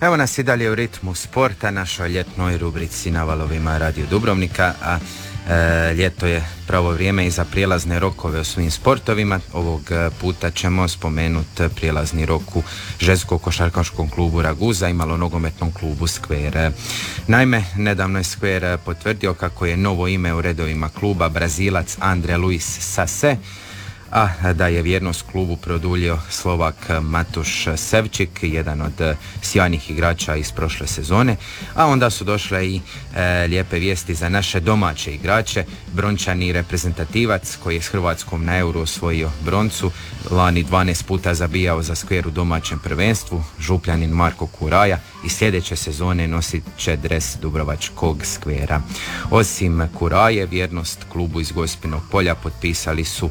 Evo nas i dalje u ritmu sporta, našoj ljetnoj rubrici na valovima Radio Dubrovnika, a ljeto je pravo vrijeme i za prijelazne rokove u svim sportovima. Ovog puta ćemo spomenuti prijelazni rok u ženskom košarkaškom klubu Raguza i malonogometnom klubu Skver. Naime, nedavno je Skver potvrdio kako je novo ime u redovima kluba Brazilac Andre Luis Sase, a da je vjernost klubu produljio Slovak Matuš Sevčik, jedan od sjajnih igrača iz prošle sezone. A onda su došle i lijepe vijesti za naše domaće igrače. Brončani reprezentativac koji je s Hrvatskom na Euro osvojio broncu, lani 12 puta zabijao za Skver u domaćem prvenstvu, Župljanin Marko Kuraja i sljedeće sezone nosit će dres dubrovačkog Skvera. Osim Kuraje, vjernost klubu iz Gospinog polja potpisali su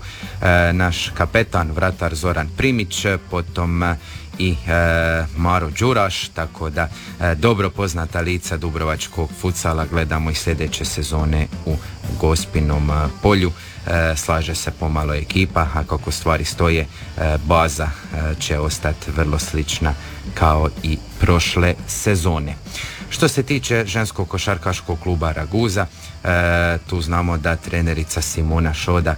naš kapetan, vratar Zoran Primić, potom i Maro Đuraš, tako da dobro poznata lica dubrovačkog futsala gledamo i sljedeće sezone u Gospinom polju. Slaže se pomalo ekipa, a kako stvari stoje, baza će ostati vrlo slična kao i prošle sezone. Što se tiče ženskog košarkaškog kluba Raguza, tu znamo da trenerica Simona Šoda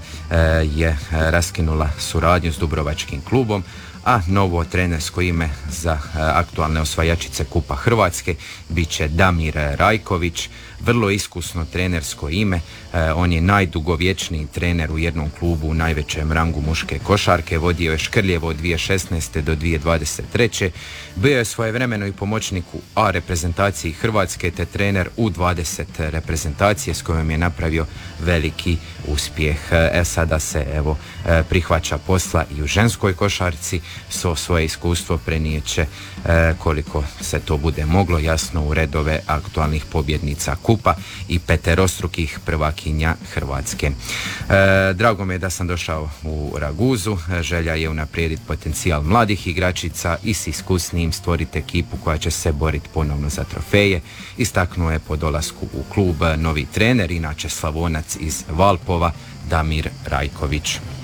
je raskinula suradnju s dubrovačkim klubom, a novo trenersko ime za aktualne osvajačice Kupa Hrvatske bit će Damir Rajković. Vrlo iskusno trenersko ime, on je najdugovječniji trener u jednom klubu u najvećem rangu muške košarke, vodio je Škrljevo od 2016. do 2023. Bio je svojevremeno i pomoćnik u A reprezentaciji Hrvatske te trener u 20 reprezentacije s kojom je napravio veliki uspjeh. Sada se prihvaća posla i u ženskoj košarci, svoje iskustvo prenijeće koliko se to bude moglo, jasno u redove aktualnih pobjednica Kupa i peterostrukih prvakinja Hrvatske. Drago mi je da sam došao u Raguzu, želja je unaprijediti potencijal mladih igračica i s iskusnijim stvoriti ekipu koja će se boriti ponovno za trofeje. Istaknuo je po dolasku u klub novi trener, inače Slavonac iz Valpova, Damir Rajković.